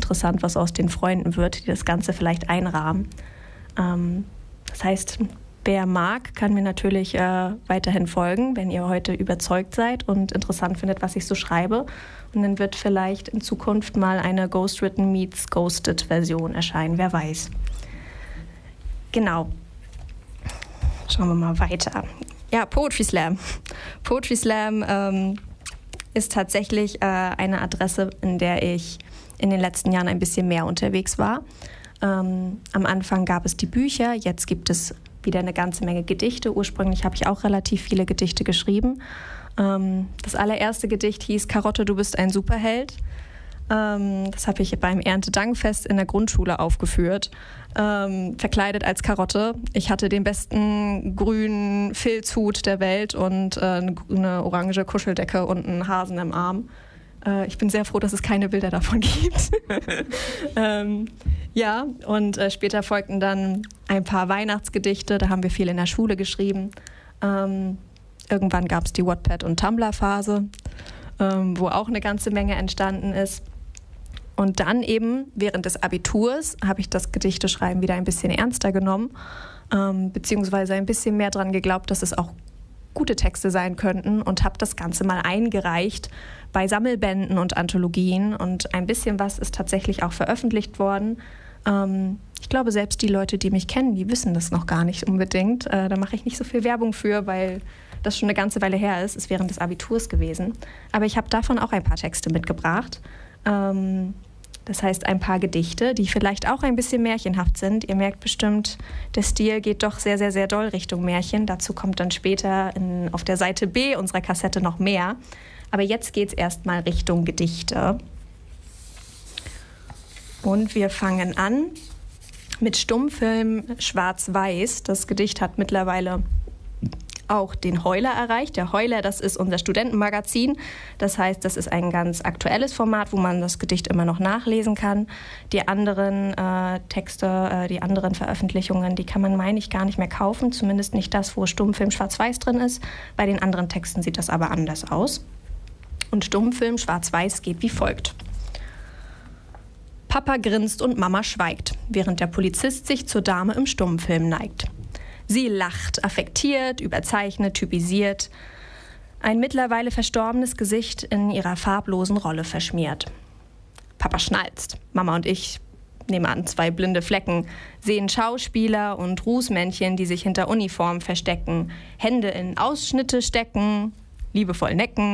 interessant, was aus den Freunden wird, die das Ganze vielleicht einrahmen. Das heißt, wer mag, kann mir natürlich weiterhin folgen, wenn ihr heute überzeugt seid und interessant findet, was ich so schreibe. Und dann wird vielleicht in Zukunft mal eine Ghostwritten meets Ghosted Version erscheinen, wer weiß. Genau. Schauen wir mal weiter. Ja, Poetry Slam. Poetry Slam ist tatsächlich eine Adresse, in der ich in den letzten Jahren ein bisschen mehr unterwegs war. Am Anfang gab es die Bücher, jetzt gibt es wieder eine ganze Menge Gedichte. Ursprünglich habe ich auch relativ viele Gedichte geschrieben. Das allererste Gedicht hieß Karotte, du bist ein Superheld. Das habe ich beim Erntedankfest in der Grundschule aufgeführt, verkleidet als Karotte. Ich hatte den besten grünen Filzhut der Welt und eine orange Kuscheldecke und einen Hasen im Arm. Ich bin sehr froh, dass es keine Bilder davon gibt. Ja, und später folgten dann ein paar Weihnachtsgedichte, da haben wir viel in der Schule geschrieben. Irgendwann gab es die Wattpad- und Tumblr-Phase, wo auch eine ganze Menge entstanden ist. Und dann eben während des Abiturs habe ich das Gedichteschreiben wieder ein bisschen ernster genommen, beziehungsweise ein bisschen mehr dran geglaubt, dass es auch gute Texte sein könnten und habe das Ganze mal eingereicht bei Sammelbänden und Anthologien und ein bisschen was ist tatsächlich auch veröffentlicht worden. Ich glaube, selbst die Leute, die mich kennen, die wissen das noch gar nicht unbedingt. Da mache ich nicht so viel Werbung für, weil das schon eine ganze Weile her ist. Ist während des Abiturs gewesen. Aber ich habe davon auch ein paar Texte mitgebracht. Das heißt, ein paar Gedichte, die vielleicht auch ein bisschen märchenhaft sind. Ihr merkt bestimmt, der Stil geht doch sehr, sehr, sehr doll Richtung Märchen. Dazu kommt dann später auf der Seite B unserer Kassette noch mehr. Aber jetzt geht es erstmal Richtung Gedichte. Und wir fangen an mit Stummfilm Schwarz-Weiß. Das Gedicht hat mittlerweile auch den Heuler erreicht. Der Heuler, das ist unser Studentenmagazin. Das heißt, das ist ein ganz aktuelles Format, wo man das Gedicht immer noch nachlesen kann. Die anderen Texte, die anderen Veröffentlichungen, die kann man, meine ich, gar nicht mehr kaufen. Zumindest nicht das, wo Stummfilm Schwarz-Weiß drin ist. Bei den anderen Texten sieht das aber anders aus. Und Stummfilm Schwarz-Weiß geht wie folgt. Papa grinst und Mama schweigt, während der Polizist sich zur Dame im Stummfilm neigt. Sie lacht, affektiert, überzeichnet, typisiert. Ein mittlerweile verstorbenes Gesicht in ihrer farblosen Rolle verschmiert. Papa schnalzt. Mama und ich, nehme an, 2 blinde Flecken, sehen Schauspieler und Rußmännchen, die sich hinter Uniform verstecken, Hände in Ausschnitte stecken, liebevoll necken.